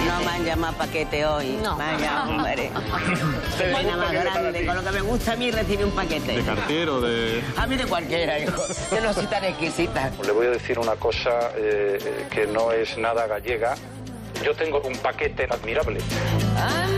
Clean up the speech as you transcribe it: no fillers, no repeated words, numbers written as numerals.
No me han llamado paquete hoy. No. Me han llamado, hombre. Pena más grande. Con lo que me gusta a mí recibir un paquete. ¿De cartero, de...? A mí de cualquiera, hijo. Yo no soy tan exquisita. Le voy a decir una cosa que no es nada gallega. Yo tengo un paquete admirable.